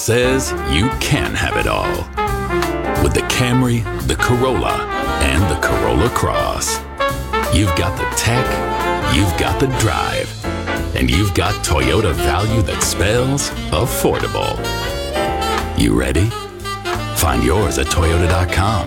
says you can have it all. With the Camry, the Corolla, and the Corolla Cross. You've got the tech, you've got the drive, and you've got Toyota value that spells affordable. You ready? Find yours at Toyota.com.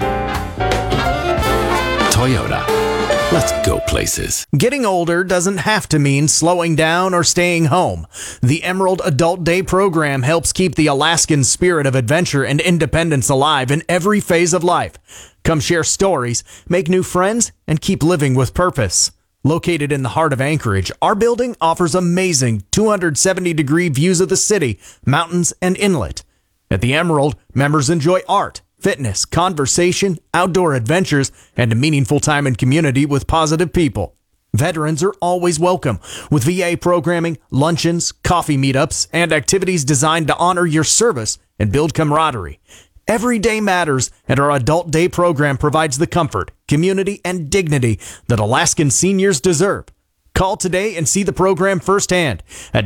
Toyota. Let's go places. Getting older doesn't have to mean slowing down or staying home. The Emerald Adult Day program helps keep the Alaskan spirit of adventure and independence alive in every phase of life. Come share stories, make new friends, and keep living with purpose. Located in the heart of Anchorage, our building offers amazing 270-degree views of the city, mountains, and inlet. At the Emerald, members enjoy art, fitness, conversation, outdoor adventures, and a meaningful time in community with positive people. Veterans are always welcome, with VA programming, luncheons, coffee meetups, and activities designed to honor your service and build camaraderie. Every day matters, and our Adult Day program provides the comfort, community, and dignity that Alaskan seniors deserve. Call today and see the program firsthand at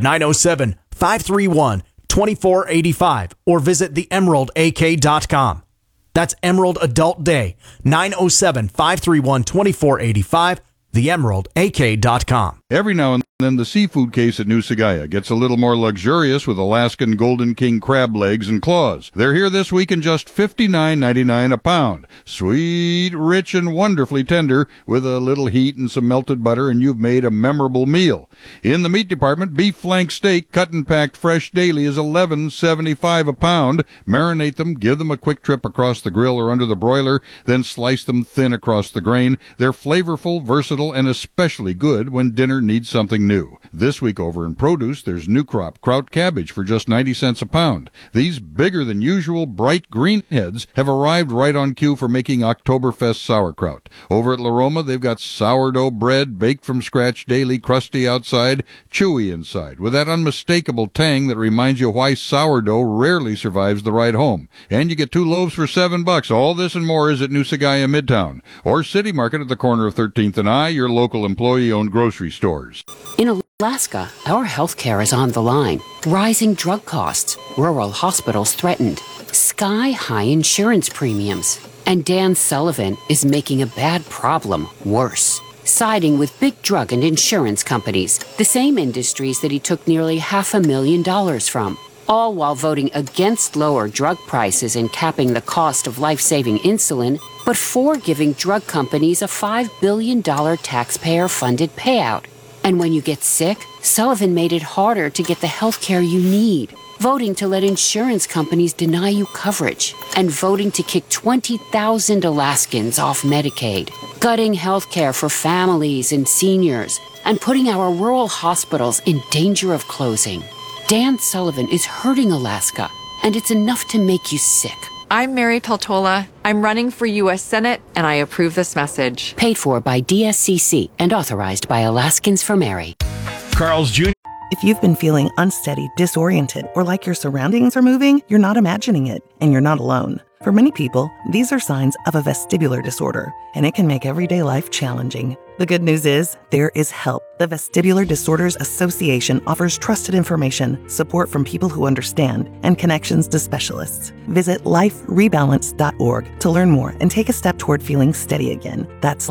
907-531-2485 or visit theemeraldak.com. That's Emerald Adult Day, 907-531-2485, theemeraldak.com. Every now and then, the seafood case at New Sagaya gets a little more luxurious with Alaskan Golden King crab legs and claws. They're here this week in just $59.99 a pound. Sweet, rich, and wonderfully tender with a little heat and some melted butter, and you've made a memorable meal. In the meat department, beef flank steak cut and packed fresh daily is $11.75 a pound. Marinate them, give them a quick trip across the grill or under the broiler, then slice them thin across the grain. They're flavorful, versatile, and especially good when dinner needs something new. This week over in produce, there's new crop kraut cabbage for just 90 cents a pound. These bigger than usual bright green heads have arrived right on cue for making Oktoberfest sauerkraut. Over at La Roma, they've got sourdough bread baked from scratch daily, crusty outside, chewy inside, with that unmistakable tang that reminds you why sourdough rarely survives the ride home. And you get 2 loaves for $7. All this and more is at New Sagaya Midtown or City Market at the corner of 13th and I, your local employee-owned grocery stores. In Alaska, our health care is on the line. Rising drug costs, rural hospitals threatened, sky-high insurance premiums. And Dan Sullivan is making a bad problem worse, siding with big drug and insurance companies, the same industries that he took nearly $500,000 from, all while voting against lower drug prices and capping the cost of life-saving insulin, but for giving drug companies a $5 billion taxpayer-funded payout. And when you get sick, Sullivan made it harder to get the health care you need, voting to let insurance companies deny you coverage, and voting to kick 20,000 Alaskans off Medicaid, gutting health care for families and seniors, and putting our rural hospitals in danger of closing. Dan Sullivan is hurting Alaska, and it's enough to make you sick. I'm Mary Peltola. I'm running for U.S. Senate, and I approve this message. Paid for by DSCC and authorized by Alaskans for Mary. Carl's Jr. If you've been feeling unsteady, disoriented, or like your surroundings are moving, you're not imagining it, and you're not alone. For many people, these are signs of a vestibular disorder, and it can make everyday life challenging. The good news is, there is help. The Vestibular Disorders Association offers trusted information, support from people who understand, and connections to specialists. Visit liferebalance.org to learn more and take a step toward feeling steady again. That's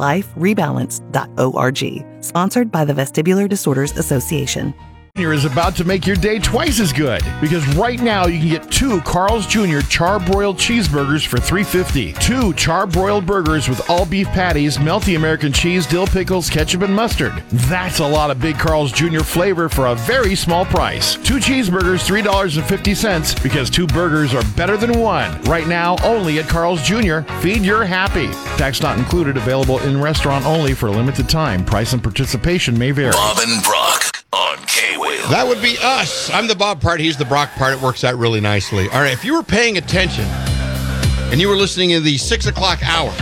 liferebalance.org. Sponsored by the Vestibular Disorders Association. Is about to make your day twice as good, because right now you can get 2 Carl's Jr. charbroiled cheeseburgers for $3.50. 2 charbroiled burgers with all beef patties, melty American cheese, dill pickles, ketchup, and mustard. That's a lot of big Carl's Jr. flavor for a very small price. 2 cheeseburgers, $3.50, because 2 burgers are better than 1. Right now, only at Carl's Jr. Feed your happy. Tax not included. Available in restaurant only for a limited time. Price and participation may vary. Bob and Brock on K-Whale. That would be us. I'm the Bob part. He's the Brock part. It works out really nicely. All right, if you were paying attention and you were listening in the 6 o'clock hour,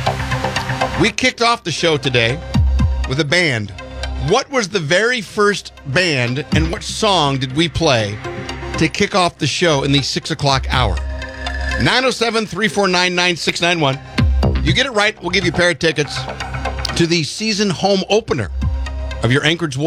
we kicked off the show today with a band. What was the very first band and what song did we play to kick off the show in the 6 o'clock hour? 907-349-9691. You get it right, we'll give you a pair of tickets to the season home opener of your Anchorage